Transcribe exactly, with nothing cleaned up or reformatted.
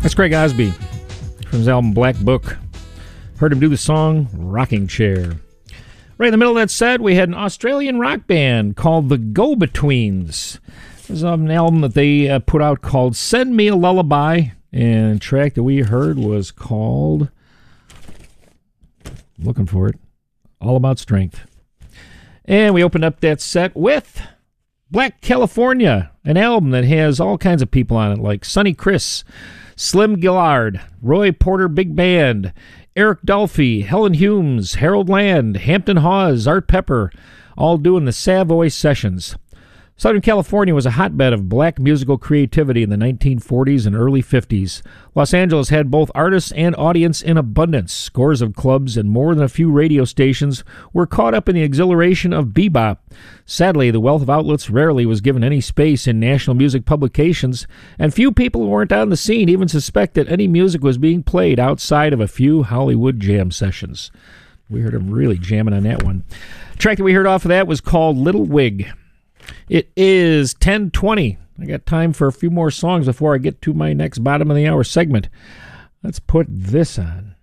That's Craig Osby from his album Black Book. Heard him do the song Rocking Chair. Right in the middle of that set, we had an Australian rock band called the Go-Betweens. This is an album that they uh, put out called Send Me a Lullaby, and the track that we heard was called, looking for it, All About Strength. And we opened up that set with Black California, an album that has all kinds of people on it, like Sonny Chris, Slim Gillard, Roy Porter Big Band, Eric Dolphy, Helen Humes, Harold Land, Hampton Hawes, Art Pepper, all doing the Savoy Sessions. Southern California was a hotbed of black musical creativity in the nineteen forties and early fifties. Los Angeles had both artists and audience in abundance. Scores of clubs and more than a few radio stations were caught up in the exhilaration of bebop. Sadly, the wealth of outlets rarely was given any space in national music publications, and few people who weren't on the scene even suspect that any music was being played outside of a few Hollywood jam sessions. We heard them really jamming on that one. The track that we heard off of that was called Little Wig. It is ten twenty. I got time for a few more songs before I get to my next bottom of the hour segment. Let's put this on.